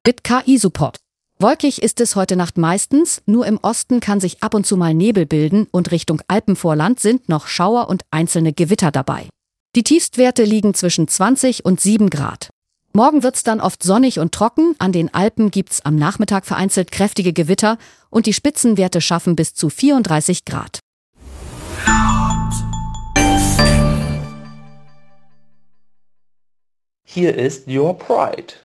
Mit KI-Support. Wolkig ist es heute Nacht meistens, nur im Osten kann sich ab und zu mal Nebel bilden und Richtung Alpenvorland sind noch Schauer und einzelne Gewitter dabei. Die Tiefstwerte liegen zwischen 20 und 7 Grad. Morgen wird's dann oft sonnig und trocken, an den Alpen gibt's am Nachmittag vereinzelt kräftige Gewitter und die Spitzenwerte schaffen bis zu 34 Grad. Hier ist Your Pride.